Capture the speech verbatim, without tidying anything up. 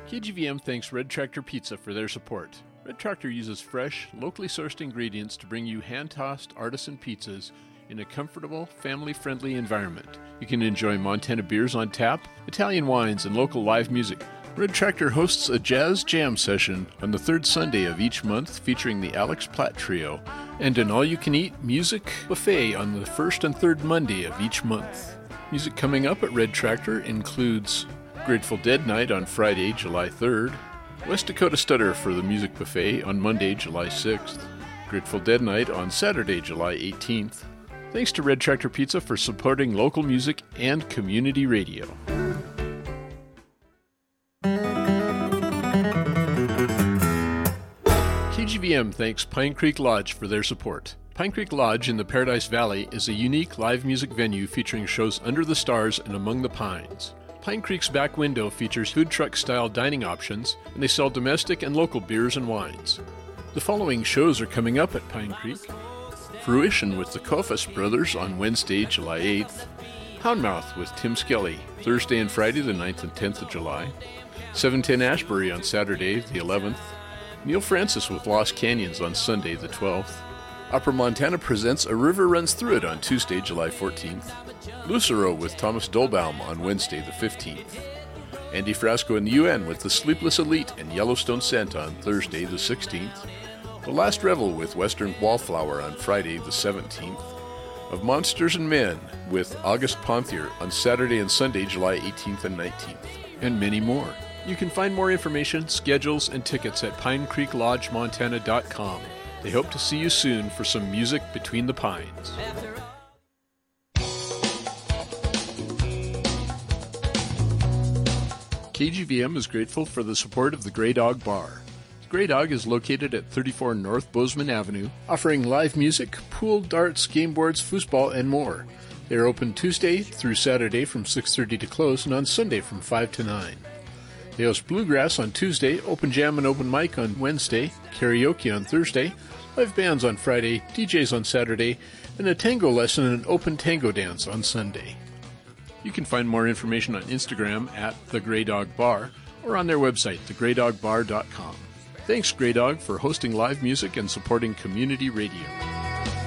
K G V M thanks Red Tractor Pizza for their support. Red Tractor uses fresh, locally sourced ingredients to bring you hand-tossed artisan pizzas in a comfortable, family-friendly environment. You can enjoy Montana beers on tap, Italian wines, and local live music. Red Tractor hosts a jazz jam session on the third Sunday of each month featuring the Alex Platt Trio, and an all-you-can-eat music buffet on the first and third Monday of each month. Music coming up at Red Tractor includes Grateful Dead Night on Friday, July third, West Dakota Stutter for the music buffet on Monday, July sixth, Grateful Dead Night on Saturday, July eighteenth. Thanks to Red Tractor Pizza for supporting local music and community radio. K G V M thanks Pine Creek Lodge for their support. Pine Creek Lodge in the Paradise Valley is a unique live music venue featuring shows under the stars and among the pines. Pine Creek's back window features food truck-style dining options, and they sell domestic and local beers and wines. The following shows are coming up at Pine Creek. Fruition with the Kofas Brothers on Wednesday, July eighth. Houndmouth with Tim Skelly, Thursday and Friday, the ninth and tenth of July. seven ten Ashbury on Saturday, the eleventh. Neil Francis with Lost Canyons on Sunday, the twelfth. Upper Montana presents A River Runs Through It on Tuesday, July fourteenth. Lucero with Thomas Dolbaum on Wednesday, the fifteenth. Andy Frasco and the U N with The Sleepless Elite and Yellowstone Scent on Thursday, the sixteenth. The Last Revel with Western Wallflower on Friday, the seventeenth. Of Monsters and Men with August Ponthier on Saturday and Sunday, July eighteenth and nineteenth. And many more. You can find more information, schedules, and tickets at pine creek lodge montana dot com. They hope to see you soon for some music between the pines. K G V M is grateful for the support of the Grey Dog Bar. The Grey Dog is located at thirty-four North Bozeman Avenue, offering live music, pool, darts, game boards, foosball, and more. They are open Tuesday through Saturday from six thirty to close and on Sunday from five to nine. They host bluegrass on Tuesday, open jam and open mic on Wednesday, karaoke on Thursday, live bands on Friday, D Js on Saturday, and a tango lesson and an open tango dance on Sunday. You can find more information on Instagram at The Grey Dog Bar or on their website, the grey dog bar dot com. Thanks, Grey Dog, for hosting live music and supporting community radio.